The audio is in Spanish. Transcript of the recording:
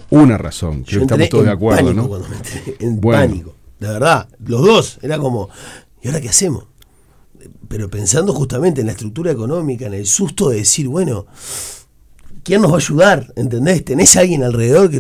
una razón, que estamos todos de acuerdo, pánico, ¿no? Cuando me entré en pánico, de verdad, los dos, era como, ¿y ahora qué hacemos? Pero pensando justamente en la estructura económica, en el susto de decir, bueno, ¿quién nos va a ayudar? ¿Entendés? ¿Tenés a alguien alrededor que